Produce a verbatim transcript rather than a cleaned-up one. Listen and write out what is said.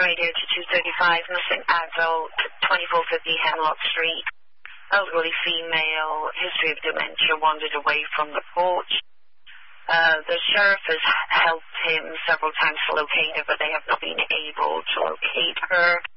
radio to two thirty-five, missing adult, twenty-four fifty Hemlock Street. Elderly female, history of dementia, wandered away from the porch. Uh, the sheriff has helped him several times to locate her, but they have not been able to locate her.